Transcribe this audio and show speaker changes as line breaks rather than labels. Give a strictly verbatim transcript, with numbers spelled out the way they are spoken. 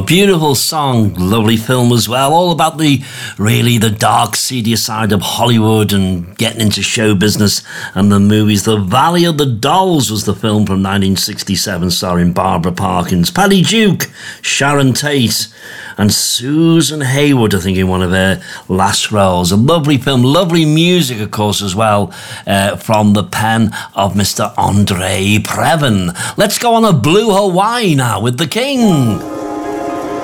a beautiful song, lovely film as well, all about the really the dark, seedier side of Hollywood and getting into show business and the movies. The Valley of the Dolls was the film from nineteen sixty-seven, starring Barbara Parkins, Patty Duke, Sharon Tate, and Susan Hayward, I think, in one of her last roles. A lovely film, lovely music, of course, as well, uh, from the pen of Mister Andre Previn. Let's go on a Blue Hawaii now with the King.